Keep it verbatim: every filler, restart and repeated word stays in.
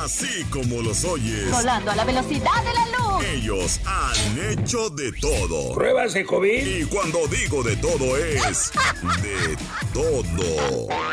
Así como los oyes. Volando a la velocidad de la luz. Ellos han hecho de todo. ¿Pruebas de COVID? Y cuando digo de todo es... de todo.